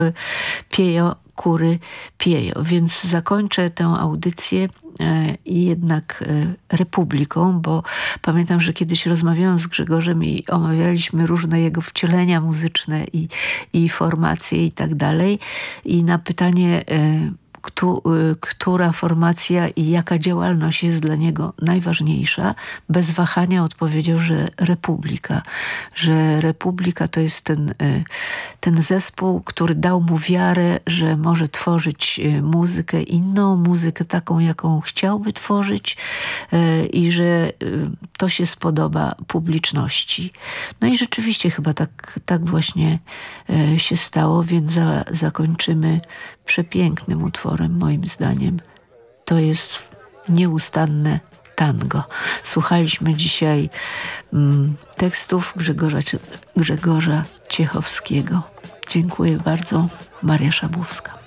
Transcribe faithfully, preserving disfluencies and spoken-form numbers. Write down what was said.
Piejo, kury piejo. Więc zakończę tę audycję i jednak Republiką, bo pamiętam, że kiedyś rozmawiałam z Grzegorzem i omawialiśmy różne jego wcielenia muzyczne i, i formacje i tak dalej. I na pytanie, która formacja i jaka działalność jest dla niego najważniejsza, bez wahania odpowiedział, że Republika. Że Republika to jest ten, ten zespół, który dał mu wiarę, że może tworzyć muzykę inną, muzykę taką, jaką chciałby tworzyć i że to się spodoba publiczności. No i rzeczywiście chyba tak, tak właśnie się stało, więc za, zakończymy przepięknym utworem, moim zdaniem. To jest nieustanne tango. Słuchaliśmy dzisiaj mm, tekstów Grzegorza, Grzegorza Ciechowskiego. Dziękuję bardzo. Maria Szabłowska.